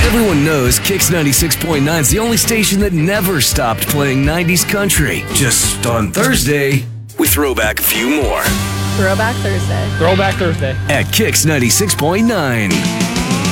Everyone knows Kix 96.9 is the only station that never stopped playing 90s country. Just on Thursday, we throw back a few more. Throwback Thursday. Throwback Thursday. At Kix 96.9.